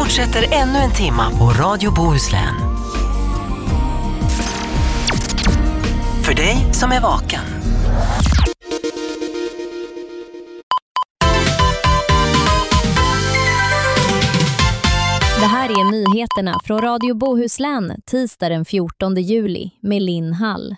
fortsätter ännu en timma på Radio Bohuslän. För dig som är vaken. Det här är nyheterna från Radio Bohuslän tisdag den 14 juli med Linn Hall.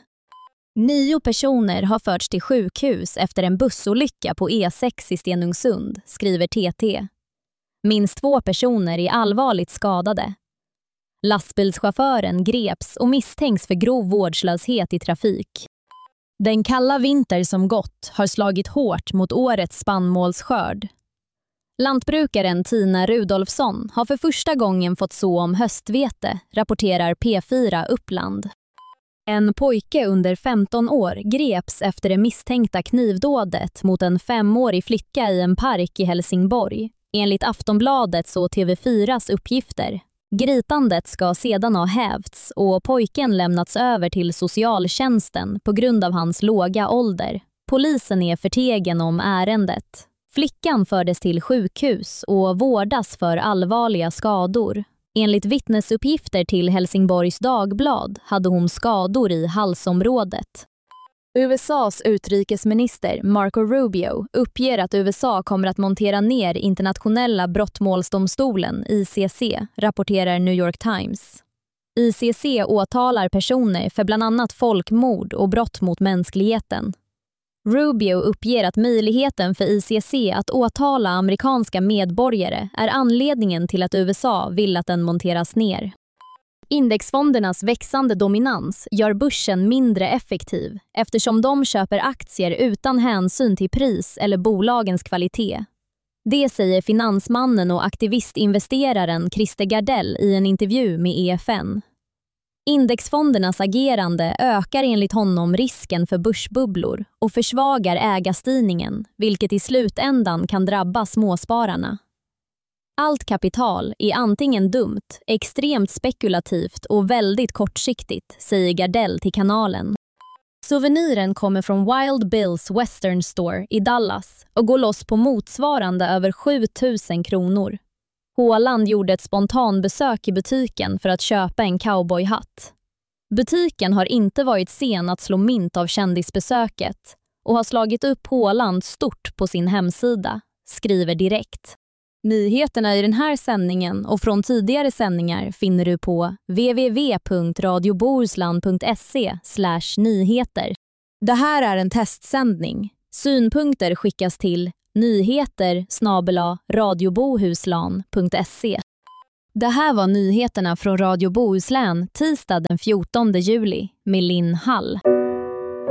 9 personer har förts till sjukhus efter en bussolycka på E6 i Stenungsund, skriver TT. Minst 2 personer är allvarligt skadade. Lastbilschauffören greps och misstänks för grov vårdslöshet i trafik. Den kalla vinter som gått har slagit hårt mot årets spannmålsskörd. Lantbrukaren Tina Rudolfsson har för första gången fått så om höstvete, rapporterar P4 Uppland. En pojke under 15 år greps efter det misstänkta knivdådet mot en 5-årig flicka i en park i Helsingborg, enligt Aftonbladets och TV4s uppgifter. Gritandet ska sedan ha hävts och pojken lämnats över till socialtjänsten på grund av hans låga ålder. Polisen är förtegen om ärendet. Flickan fördes till sjukhus och vårdas för allvarliga skador. Enligt vittnesuppgifter till Helsingborgs Dagblad hade hon skador i halsområdet. USAs utrikesminister Marco Rubio uppger att USA kommer att montera ner internationella brottmålsdomstolen ICC, rapporterar New York Times. ICC åtalar personer för bland annat folkmord och brott mot mänskligheten. Rubio uppger att möjligheten för ICC att åtala amerikanska medborgare är anledningen till att USA vill att den monteras ner. Indexfondernas växande dominans gör börsen mindre effektiv eftersom de köper aktier utan hänsyn till pris eller bolagens kvalitet. Det säger finansmannen och aktivistinvesteraren Christer Gardell i en intervju med EFN. Indexfondernas agerande ökar enligt honom risken för börsbubblor och försvagar ägarstyrningen, vilket i slutändan kan drabba småspararna. Allt kapital är antingen dumt, extremt spekulativt och väldigt kortsiktigt, säger Gardell till kanalen. Souveniren kommer från Wild Bills Western Store i Dallas och går loss på motsvarande över 7 000 kronor. Haaland gjorde ett spontanbesök i butiken för att köpa en cowboyhatt. Butiken har inte varit sen att slå mynt av kändisbesöket och har slagit upp Haaland stort på sin hemsida, skriver Direkt. Nyheterna i den här sändningen och från tidigare sändningar finner du på www.radiobohuslän.se/nyheter. Det här är en testsändning. Synpunkter skickas till nyheter@radiobohuslän.se. Det här var nyheterna från Radio Bohuslän tisdag den 14 juli med Linn Hall.